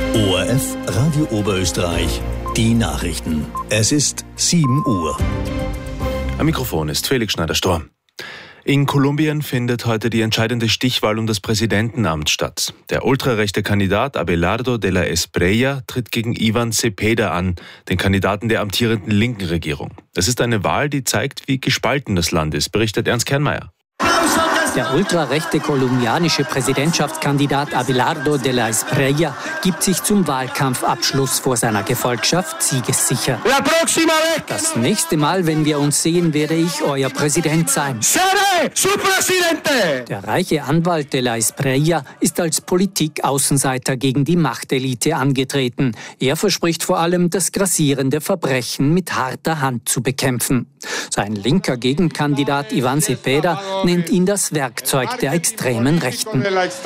ORF Radio Oberösterreich, die Nachrichten. Es ist 7 Uhr. Am Mikrofon ist Felix Schneider-Storm. In Kolumbien findet heute die entscheidende Stichwahl um das Präsidentenamt statt. Der ultrarechte Kandidat Abelardo de la Espriella tritt gegen Iván Cepeda an, den Kandidaten der amtierenden linken Regierung. Es ist eine Wahl, die zeigt, wie gespalten das Land ist, berichtet Ernst Kernmeier. Der ultrarechte kolumbianische Präsidentschaftskandidat Abelardo de la Espriella gibt sich zum Wahlkampfabschluss vor seiner Gefolgschaft siegessicher. Das nächste Mal, wenn wir uns sehen, werde ich euer Präsident sein. Der reiche Anwalt de la Espriella ist als Politik-Außenseiter gegen die Machtelite angetreten. Er verspricht vor allem, das grassierende Verbrechen mit harter Hand zu bekämpfen. Sein linker Gegenkandidat Iván Cepeda nennt ihn das Werkzeug der extremen Rechten.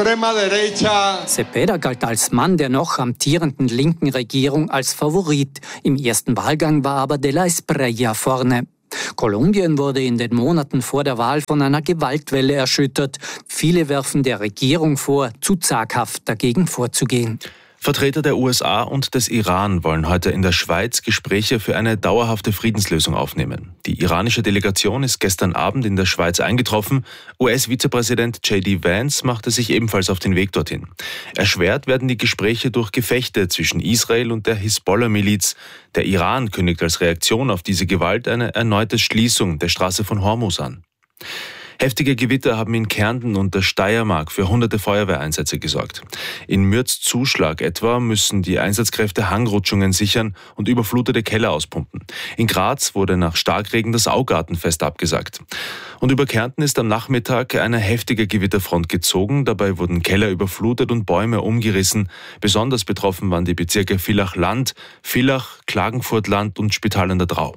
Cepeda galt als Mann der noch amtierenden linken Regierung als Favorit. Im ersten Wahlgang war aber de la Espriella vorne. Kolumbien wurde in den Monaten vor der Wahl von einer Gewaltwelle erschüttert. Viele werfen der Regierung vor, zu zaghaft dagegen vorzugehen. Vertreter der USA und des Iran wollen heute in der Schweiz Gespräche für eine dauerhafte Friedenslösung aufnehmen. Die iranische Delegation ist gestern Abend in der Schweiz eingetroffen. US-Vizepräsident J.D. Vance machte sich ebenfalls auf den Weg dorthin. Erschwert werden die Gespräche durch Gefechte zwischen Israel und der Hisbollah-Miliz. Der Iran kündigt als Reaktion auf diese Gewalt eine erneute Schließung der Straße von Hormuz an. Heftige Gewitter haben in Kärnten und der Steiermark für hunderte Feuerwehreinsätze gesorgt. In Mürz-Zuschlag etwa müssen die Einsatzkräfte Hangrutschungen sichern und überflutete Keller auspumpen. In Graz wurde nach Starkregen das Augartenfest abgesagt. Und über Kärnten ist am Nachmittag eine heftige Gewitterfront gezogen. Dabei wurden Keller überflutet und Bäume umgerissen. Besonders betroffen waren die Bezirke Villach-Land, Villach, Klagenfurt-Land und Spital an der Drau.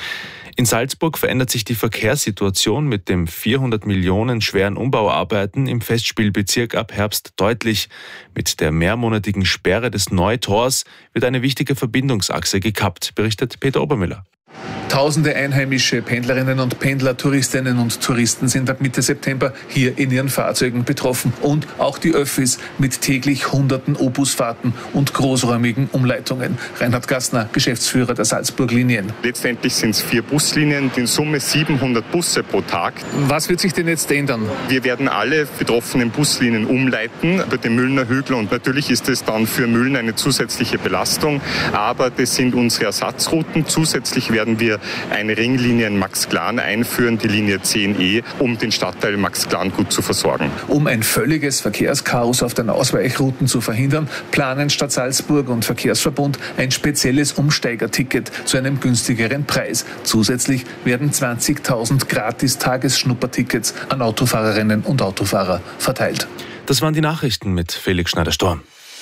In Salzburg verändert sich die Verkehrssituation mit dem 400 Millionen schweren Umbauarbeiten im Festspielbezirk ab Herbst deutlich. Mit der mehrmonatigen Sperre des Neutors wird eine wichtige Verbindungsachse gekappt, berichtet Peter Obermüller. Tausende einheimische Pendlerinnen und Pendler, Touristinnen und Touristen sind ab Mitte September hier in ihren Fahrzeugen betroffen. Und auch die Öffis mit täglich hunderten O-Bus-Fahrten und großräumigen Umleitungen. Reinhard Gassner, Geschäftsführer der Salzburg-Linien. Letztendlich sind es 4 Buslinien, in Summe 700 Busse pro Tag. Was wird sich denn jetzt ändern? Wir werden alle betroffenen Buslinien umleiten über den Müllner Hügel. Und natürlich ist es dann für Mülln eine zusätzliche Belastung. Aber das sind unsere Ersatzrouten. Zusätzlich werden wir eine Ringlinie in Maxglan einführen, die Linie 10E, um den Stadtteil Maxglan gut zu versorgen. Um ein völliges Verkehrschaos auf den Ausweichrouten zu verhindern, planen Stadt Salzburg und Verkehrsverbund ein spezielles Umsteigerticket zu einem günstigeren Preis. Zusätzlich werden 20.000 Gratis-Tagesschnuppertickets an Autofahrerinnen und Autofahrer verteilt. Das waren die Nachrichten mit Felix Schneider-Storm.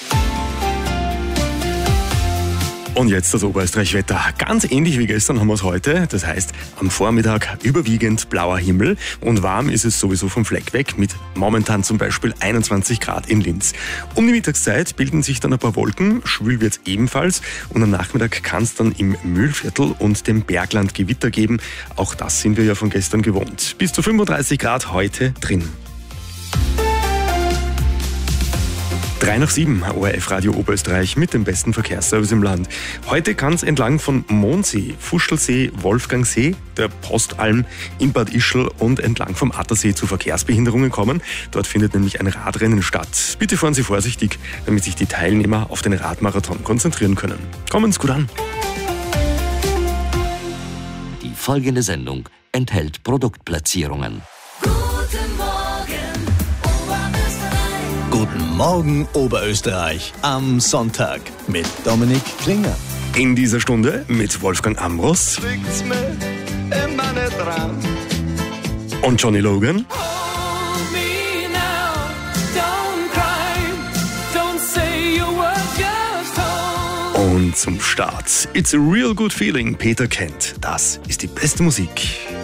Und jetzt das Oberösterreich-Wetter. Ganz ähnlich wie gestern haben wir es heute. Das heißt, am Vormittag überwiegend blauer Himmel und warm ist es sowieso vom Fleck weg mit momentan zum Beispiel 21 Grad in Linz. Um die Mittagszeit bilden sich dann ein paar Wolken, schwül wird es ebenfalls und am Nachmittag kann es dann im Mühlviertel und dem Bergland Gewitter geben. Auch das sind wir ja von gestern gewohnt. Bis zu 35 Grad heute drin. 6:03, ORF Radio Oberösterreich mit dem besten Verkehrsservice im Land. Heute kann es entlang von Mondsee, Fuschlsee, Wolfgangsee, der Postalm in Bad Ischl und entlang vom Attersee zu Verkehrsbehinderungen kommen. Dort findet nämlich ein Radrennen statt. Bitte fahren Sie vorsichtig, damit sich die Teilnehmer auf den Radmarathon konzentrieren können. Kommen Sie gut an. Die folgende Sendung enthält Produktplatzierungen. Guten Morgen Oberösterreich am Sonntag mit Dominik Klinger. In dieser Stunde mit Wolfgang Ambros und Johnny Logan. Und zum Start It's a Real Good Feeling, Peter Kent. Das ist die beste Musik.